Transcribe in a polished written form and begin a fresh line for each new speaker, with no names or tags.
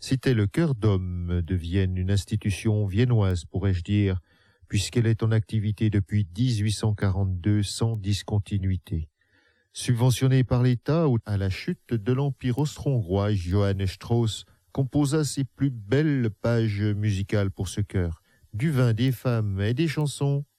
Citer le chœur d'hommes de Vienne, une institution viennoise, pourrais-je dire, puisqu'elle est en activité depuis 1842 sans discontinuité. Subventionné par l'État à la chute de l'Empire austro-hongrois, Johannes Strauss composa ses plus belles pages musicales pour ce chœur. Du vin, des femmes et des chansons,